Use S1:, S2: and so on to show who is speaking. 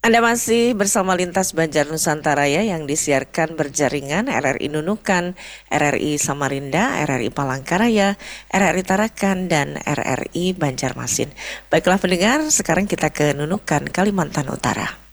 S1: Anda masih bersama Lintas Banjar Nusantara ya, yang disiarkan berjaringan RRI Nunukan, RRI Samarinda, RRI Palangkaraya, RRI Tarakan, dan RRI Banjarmasin. Baiklah pendengar, sekarang kita ke Nunukan, Kalimantan Utara.